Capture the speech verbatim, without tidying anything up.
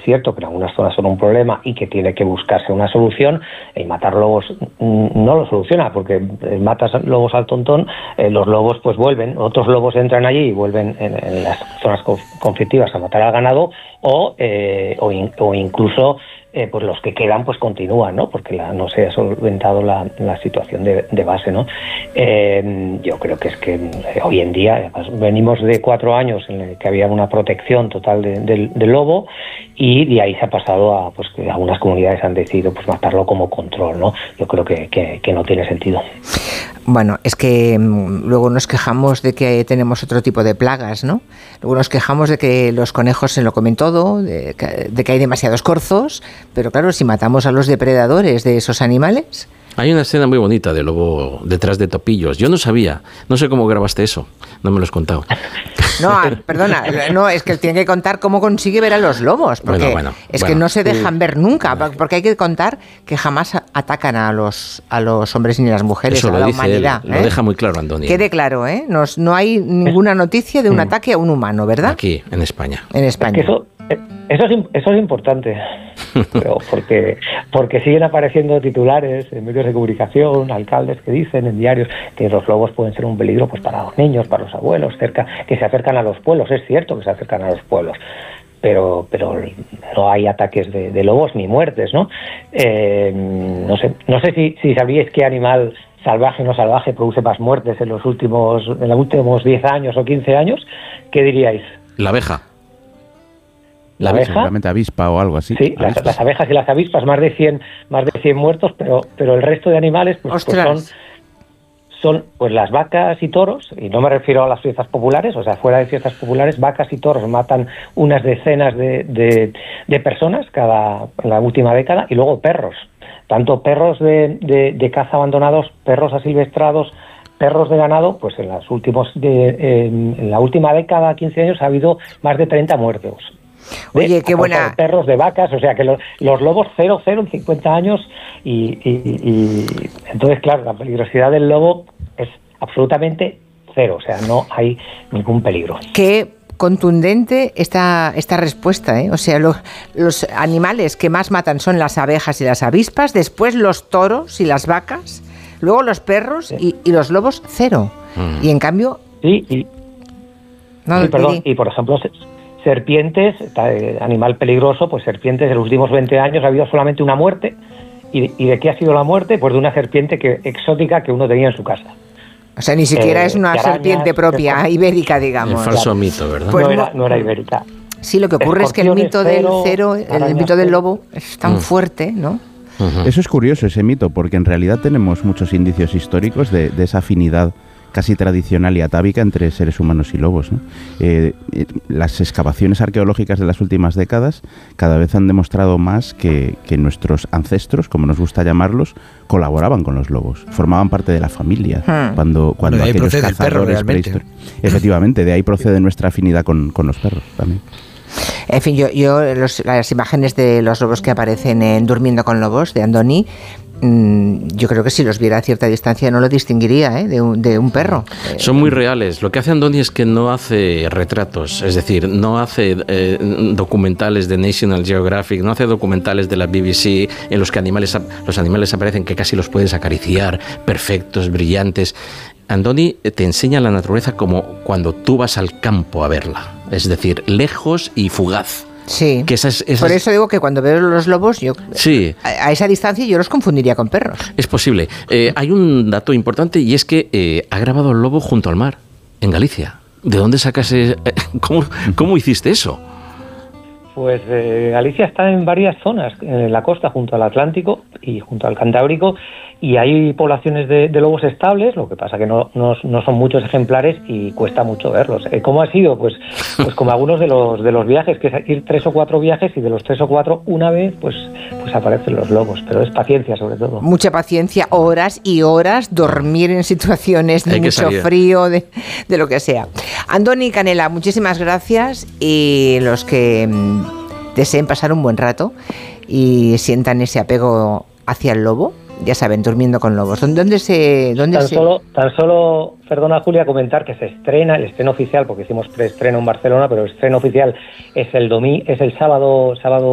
cierto que en algunas zonas son un problema y que tiene que buscarse una solución, el matar lobos no lo soluciona, porque matas lobos al tontón, eh, los lobos pues vuelven, otros lobos entran allí y vuelven en, en las zonas conflictivas a matar al ganado, o, eh, o, in, o incluso Eh, pues los que quedan pues continúan, ¿no? Porque la, no se ha solventado la, la situación de, de base, ¿no? Eh, yo creo que es que eh, hoy en día además, venimos de cuatro años en el que había una protección total de, de, del lobo, y de ahí se ha pasado a pues que algunas comunidades han decidido pues matarlo como control, ¿no? Yo creo que, que, que no tiene sentido. Bueno, es que mmm, luego nos quejamos de que tenemos otro tipo de plagas, ¿no? Luego nos quejamos de que los conejos se lo comen todo, de que, de que hay demasiados corzos, pero claro, si matamos a los depredadores de esos animales... Hay una escena muy bonita de lobo detrás de topillos. Yo no sabía, no sé cómo grabaste eso, no me lo has contado. No, perdona, no, es que él tiene que contar cómo consigue ver a los lobos, porque bueno, bueno, es bueno. que no se dejan ver nunca, porque hay que contar que jamás atacan a los a los hombres ni a las mujeres, eso a lo la dice humanidad. Él, ¿eh? Lo deja muy claro, Andoni. Quede claro, ¿eh? No, no hay ninguna noticia de un ataque a un humano, ¿verdad? Aquí, en España. En España. Es que eso, eso, es, eso es importante, pero porque, porque siguen apareciendo titulares en medios de comunicación, alcaldes que dicen en diarios que los lobos pueden ser un peligro pues para los niños, para los abuelos, cerca, que se acercan a los pueblos. Es cierto que se acercan a los pueblos, pero pero no hay ataques de, de lobos ni muertes, ¿no? Eh, no sé, no sé si, si sabríais qué animal salvaje o no salvaje produce más muertes en los últimos en los últimos diez años o quince años. ¿Qué diríais? La abeja. La abeja, seguramente avispa o algo así. Sí, las, las abejas y las avispas, más de cien, más de cien muertos, pero pero el resto de animales pues, pues son son pues las vacas y toros, y no me refiero a las fiestas populares, o sea, fuera de fiestas populares, vacas y toros matan unas decenas de, de, de personas cada en la última década, y luego perros, tanto perros de, de, de caza abandonados, perros asilvestrados, perros de ganado, pues en las últimos de, en, en la última década, quince años, ha habido más de treinta muertos. De, Oye, qué buena... de perros, de vacas, o sea que los, los lobos cero, cero en cincuenta años, y, y, y entonces, claro, la peligrosidad del lobo es absolutamente cero, o sea, no hay ningún peligro. Qué contundente esta, esta respuesta, ¿eh? O sea, lo, los animales que más matan son las abejas y las avispas, después los toros y las vacas, luego los perros sí. y, y los lobos cero. Mm. Y en cambio... Sí, y, no, sí, perdón, y por ejemplo... serpientes, animal peligroso, pues serpientes en los últimos veinte años ha habido solamente una muerte. ¿Y, y de qué ha sido la muerte? Pues de una serpiente que, exótica que uno tenía en su casa. O sea, ni siquiera eh, es una arañas, serpiente propia, que, ibérica, digamos. El falso claro. mito, ¿verdad? Pues no, era, no era ibérica. Sí, lo que ocurre es que el mito cero, del cero, el mito del lobo es tan mm. fuerte, ¿no? Uh-huh. Eso es curioso, ese mito, porque en realidad tenemos muchos indicios históricos de, de esa afinidad casi tradicional y atávica entre seres humanos y lobos, ¿no? Eh, eh, las excavaciones arqueológicas de las últimas décadas cada vez han demostrado más que, que nuestros ancestros, como nos gusta llamarlos, colaboraban con los lobos, formaban parte de la familia. Hmm. Cuando, cuando bueno, de ahí aquellos procede cazadores el perro, realmente. Efectivamente, de ahí procede nuestra afinidad con, con los perros también. En fin, yo, yo los, las imágenes de los lobos que aparecen en Durmiendo con Lobos, de Andoni, yo creo que si los viera a cierta distancia no lo distinguiría ¿eh? de, un, de un perro. Son muy reales. Lo que hace Andoni es que no hace retratos, es decir, no hace eh, documentales de National Geographic, no hace documentales de la B B C en los que animales, los animales aparecen que casi los puedes acariciar, perfectos, brillantes. Andoni te enseña la naturaleza como cuando tú vas al campo a verla, es decir, lejos y fugaz. Sí, que esas, esas... por eso digo que cuando veo los lobos, yo sí. a, a esa distancia yo los confundiría con perros. Es posible. Eh, hay un dato importante y es que eh, ha grabado el lobo junto al mar, en Galicia. ¿De dónde sacas ese... ¿Cómo, cómo hiciste eso? Pues eh, Galicia está en varias zonas, en la costa, junto al Atlántico y junto al Cantábrico, y hay poblaciones de, de lobos estables, lo que pasa que no, no, no son muchos ejemplares y cuesta mucho verlos. Eh, ¿Cómo ha sido? Pues, pues como algunos de los de los viajes, que es ir tres o cuatro viajes y de los tres o cuatro una vez, pues, pues aparecen los lobos, pero es paciencia sobre todo. Mucha paciencia, horas y horas, dormir en situaciones de mucho frío, de, de lo que sea. Andoni Canela, muchísimas gracias, y los que deseen pasar un buen rato y sientan ese apego hacia el lobo, ya saben, Durmiendo con Lobos. ¿Dónde se...? Dónde tan, se... Solo, tan solo, perdona Julia, comentar que se estrena, el estreno oficial, porque hicimos preestreno en Barcelona, pero el estreno oficial es el domi, es el sábado, sábado